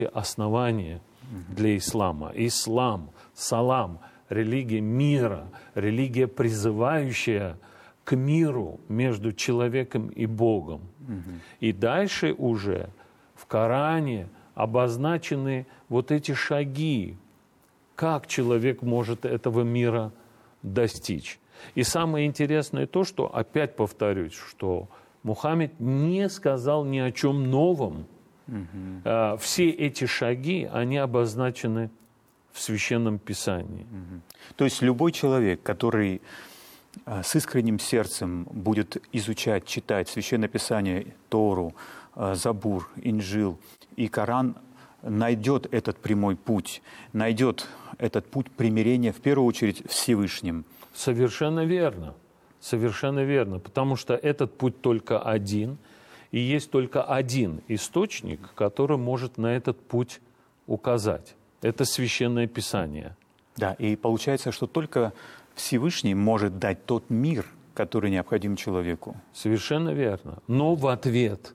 основание для ислама. Ислам, салам, религия мира, религия, призывающая к миру между человеком и Богом. И дальше уже в Коране обозначены вот эти шаги, как человек может этого мира достичь. И самое интересное то, что, опять повторюсь, что Мухаммед не сказал ни о чем новом. Все эти шаги, они обозначены в Священном Писании. То есть любой человек, который с искренним сердцем будет изучать, читать Священное Писание, Тору, Забур, Инджил и Коран, найдет этот прямой путь, найдет этот путь примирения, в первую очередь, Всевышним. Совершенно верно. Совершенно верно. Потому что этот путь только один, и есть только один источник, который может на этот путь указать. Это Священное Писание. Да, и получается, что только Всевышний может дать тот мир, который необходим человеку. Совершенно верно. Но в ответ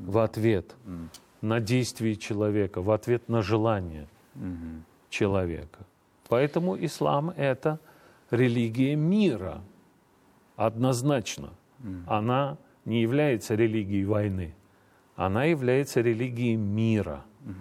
на действие человека, в ответ на желание человека. Поэтому ислам – это религия мира. Однозначно. Она не является религией войны. Она является религией мира.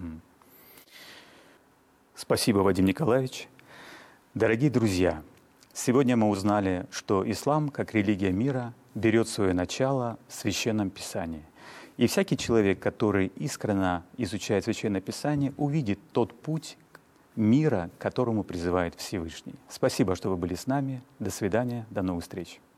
Спасибо, Вадим Николаевич. Дорогие друзья, сегодня мы узнали, что ислам, как религия мира, берет свое начало в Священном Писании. И всякий человек, который искренне изучает Священное Писание, увидит тот путь мира, к которому призывает Всевышний. Спасибо, что вы были с нами. До свидания, до новых встреч.